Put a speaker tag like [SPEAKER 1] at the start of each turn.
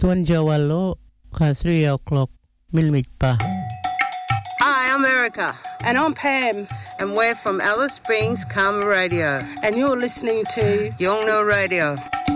[SPEAKER 1] Tuan Jawa lo ka 3 o'clock milmit pa.
[SPEAKER 2] Hi, I'm Erica.
[SPEAKER 3] And I'm Pam.
[SPEAKER 2] And we're from Alice Springs Karma Radio.
[SPEAKER 3] And you're listening to
[SPEAKER 2] Yolngu Radio.